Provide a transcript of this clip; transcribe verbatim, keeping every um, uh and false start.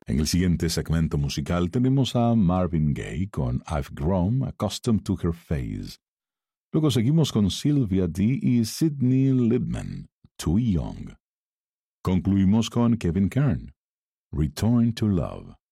En el siguiente segmento musical tenemos a Marvin Gaye con I've Grown Accustomed to Her Face. Luego seguimos con Sylvia D y Sidney Lipman, Too Young. Concluimos con Kevin Kern, Return to Love.